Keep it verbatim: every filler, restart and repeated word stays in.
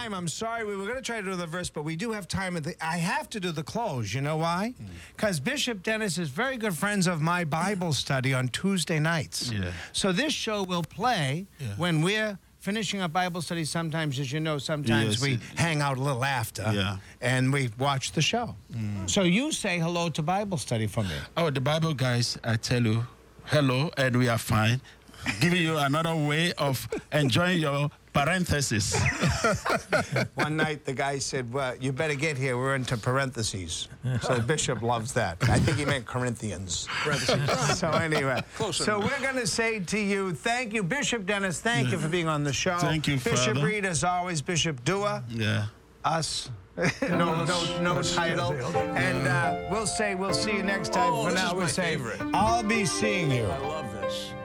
time. I'm sorry. We were going to try to do the verse, but we do have time. At the, I have to do the close. You know why? Because Bishop Dennis is very good friends of my Bible study on Tuesday nights. Yeah. So this show will play Yeah. when we're finishing a Bible study. Sometimes, as you know, sometimes Yes, we it- hang out a little after. Yeah. And we watch the show. So you say hello to Bible study for me. Oh, the Bible guys, I tell you, hello, and we are fine. Giving you another way of enjoying your parenthesis. One night the guy said, well, you better get here. We're into parentheses. So the bishop loves that. I think he meant Corinthians. So anyway, Close so enough. we're going to say to you, thank you, Bishop Dennis. Thank you for being on the show. Thank you, Bishop Father. Reed, as always, Bishop Dua, Yeah. us. no, no, no title. And uh, we'll say we'll see you next time. Oh, for this now, is we'll my say, favorite. I'll be seeing you. I love this.